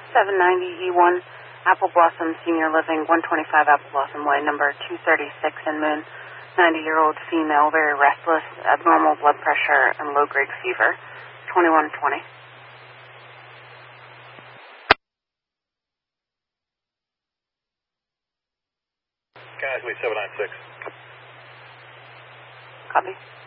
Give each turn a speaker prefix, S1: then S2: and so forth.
S1: 790E1, Apple Blossom Senior Living, 125 Apple Blossom Way, number 236 in Moon. 90-year-old female, very restless, abnormal blood pressure, and low-grade fever. 2120.
S2: Casualty 796.
S1: Copy.